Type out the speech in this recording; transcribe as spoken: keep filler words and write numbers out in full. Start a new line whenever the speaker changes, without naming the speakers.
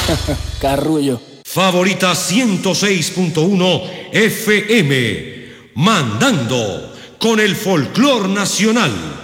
Carrullo.
Favorita ciento seis punto uno F M, mandando con el folclor nacional.